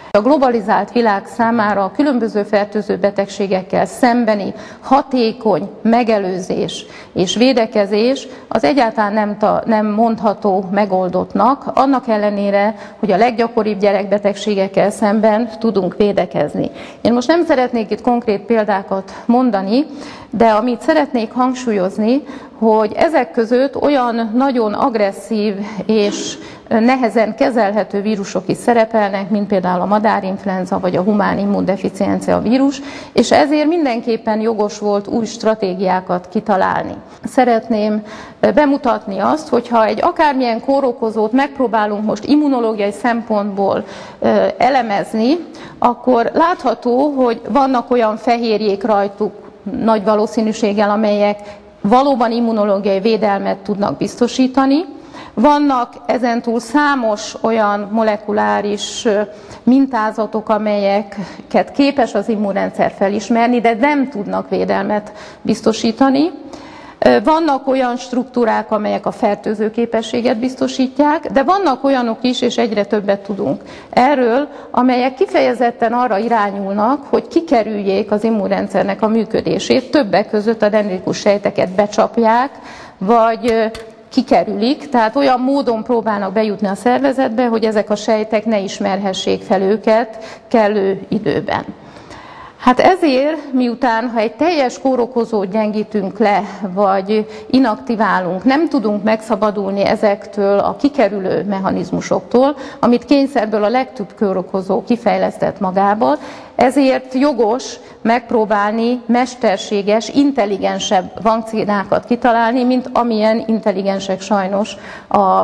A globalizált világ számára a különböző fertőző betegségekkel szembeni hatékony megelőzés és védekezés az egyáltalán nem mondható megoldottnak, annak ellenére, hogy a leggyakoribb gyerekbetegségekkel szemben tudunk védekezni. Én most nem szeretnék itt konkrét példákat mondani, de amit szeretnék hangsúlyozni, hogy ezek között olyan nagyon agresszív és nehezen kezelhető vírusok is szerepelnek, mint például a madárinfluenza vagy a humán immundeficiencia vírus, és ezért mindenképpen jogos volt új stratégiákat kitalálni. Szeretném bemutatni azt, hogyha egy akármilyen kórokozót megpróbálunk most immunológiai szempontból elemezni, akkor látható, hogy vannak olyan fehérjék rajtuk nagy valószínűséggel, amelyek valóban immunológiai védelmet tudnak biztosítani. Vannak ezentúl számos olyan molekuláris mintázatok, amelyeket képes az immunrendszer felismerni, de nem tudnak védelmet biztosítani. Vannak olyan struktúrák, amelyek a fertőző képességet biztosítják, de vannak olyanok is, és egyre többet tudunk erről, amelyek kifejezetten arra irányulnak, hogy kikerüljék az immunrendszernek a működését, többek között a dendritikus sejteket becsapják, vagy kikerülik, tehát olyan módon próbálnak bejutni a szervezetbe, hogy ezek a sejtek ne ismerhessék fel őket kellő időben. Hát ezért, miután, ha egy teljes kórokozót gyengítünk le, vagy inaktiválunk, nem tudunk megszabadulni ezektől a kikerülő mechanizmusoktól, amit kényszerből a legtöbb kórokozó kifejlesztett magában, ezért jogos megpróbálni mesterséges, intelligensebb vakcinákat kitalálni, mint amilyen intelligensek sajnos a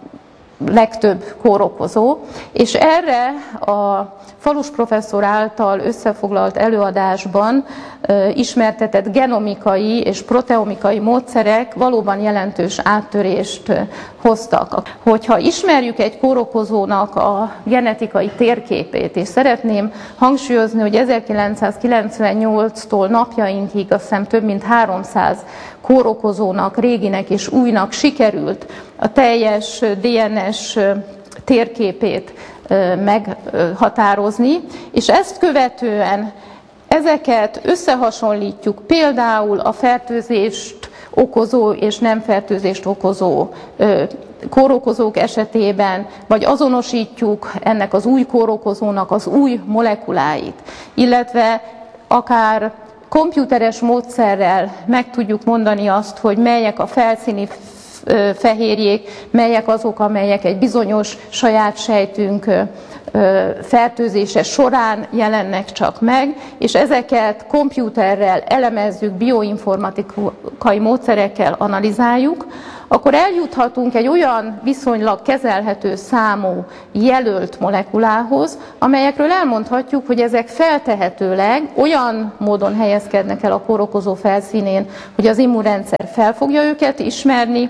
legtöbb kórokozó, és erre a Falus professzor által összefoglalt előadásban ismertetett genomikai és proteomikai módszerek valóban jelentős áttörést hoztak. Hogyha ismerjük egy kórokozónak a genetikai térképét, és szeretném hangsúlyozni, hogy 1998-tól napjainkig azt hiszem több mint 300 kórokozónak, réginek és újnak sikerült a teljes DNS térképét meghatározni, és ezt követően ezeket összehasonlítjuk például a fertőzést okozó és nem fertőzést okozó kórokozók esetében, vagy azonosítjuk ennek az új kórokozónak az új molekuláit, illetve akár komputeres módszerrel meg tudjuk mondani azt, hogy melyek a felszíni fehérjék, melyek azok, amelyek egy bizonyos saját sejtünk fertőzése során jelennek csak meg, és ezeket komputerrel elemezzük, bioinformatikai módszerekkel analizáljuk, akkor eljuthatunk egy olyan viszonylag kezelhető számú jelölt molekulához, amelyekről elmondhatjuk, hogy ezek feltehetőleg olyan módon helyezkednek el a kórokozó felszínén, hogy az immunrendszer fel fogja őket ismerni,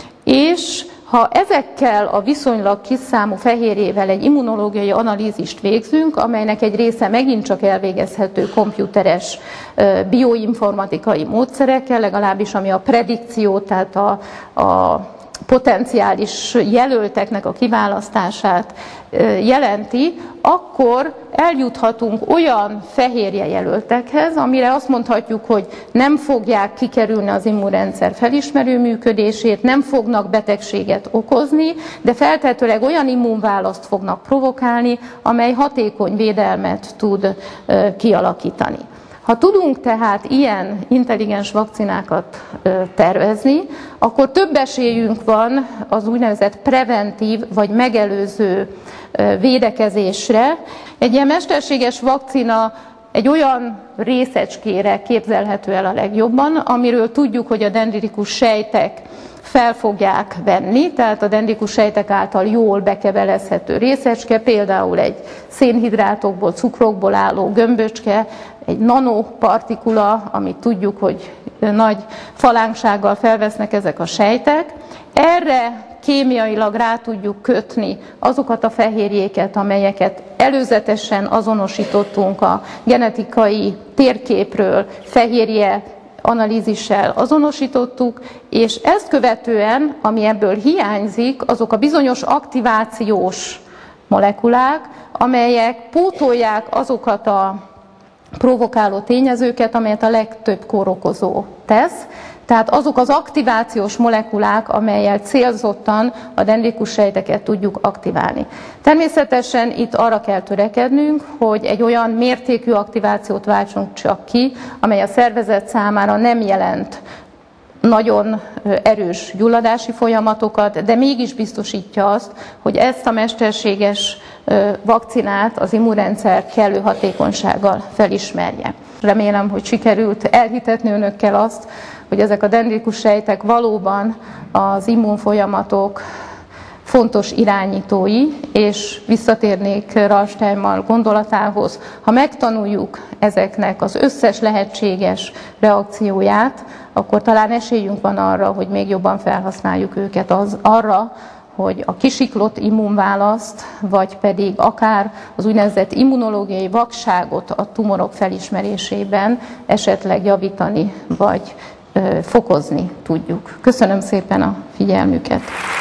és ha ezekkel a viszonylag kis számú fehérjével egy immunológiai analízist végzünk, amelynek egy része megint csak elvégezhető komputeres bioinformatikai módszerekkel, legalábbis ami a predikciót, tehát a potenciális jelölteknek a kiválasztását jelenti, akkor eljuthatunk olyan fehérje jelöltekhez, amire azt mondhatjuk, hogy nem fogják kikerülni az immunrendszer felismerő működését, nem fognak betegséget okozni, de feltehetőleg olyan immunválaszt fognak provokálni, amely hatékony védelmet tud kialakítani. Ha tudunk tehát ilyen intelligens vakcinákat tervezni, akkor több esélyünk van az úgynevezett preventív vagy megelőző védekezésre. Egy ilyen mesterséges vakcina egy olyan részecskére képzelhető el a legjobban, amiről tudjuk, hogy a dendritikus sejtek fel fogják venni, tehát a dendritikus sejtek által jól bekebelezhető részecske, például egy szénhidrátokból, cukrokból álló gömböcske, egy nanopartikula, amit tudjuk, hogy nagy falánksággal felvesznek ezek a sejtek. Erre kémiailag rá tudjuk kötni azokat a fehérjéket, amelyeket előzetesen azonosítottunk a genetikai térképről, fehérje analízissel azonosítottuk, és ezt követően, ami ebből hiányzik, azok a bizonyos aktivációs molekulák, amelyek pótolják azokat a provokáló tényezőket, amelyet a legtöbb kórokozó tesz. Tehát azok az aktivációs molekulák, amelyel célzottan a dendrikus sejteket tudjuk aktiválni. Természetesen itt arra kell törekednünk, hogy egy olyan mértékű aktivációt váltsunk csak ki, amely a szervezet számára nem jelent nagyon erős gyulladási folyamatokat, de mégis biztosítja azt, hogy ezt a mesterséges vakcinát az immunrendszer kellő hatékonysággal felismerje. Remélem, hogy sikerült elhitetni önökkel azt, hogy ezek a dendrikus sejtek valóban az immunfolyamatok fontos irányítói, és visszatérnék Ralf gondolatához, ha megtanuljuk ezeknek az összes lehetséges reakcióját, akkor talán esélyünk van arra, hogy még jobban felhasználjuk őket arra, hogy a kisiklott immunválaszt, vagy pedig akár az úgynevezett immunológiai vakságot a tumorok felismerésében esetleg javítani, vagy fokozni tudjuk. Köszönöm szépen a figyelmüket!